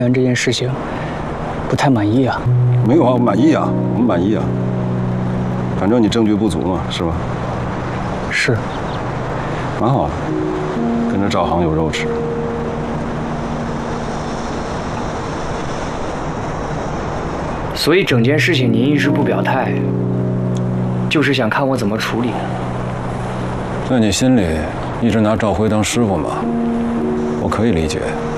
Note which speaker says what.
Speaker 1: 这件事情不太满意啊。
Speaker 2: 没有啊，满意啊，我们满意啊。反正你证据不足嘛，是吧？
Speaker 1: 是。
Speaker 2: 蛮好的，跟着赵航有肉吃。
Speaker 1: 所以整件事情您一直不表态，就是想看我怎么处理的。
Speaker 3: 在你心里一直拿赵辉当师傅吗？我可以理解。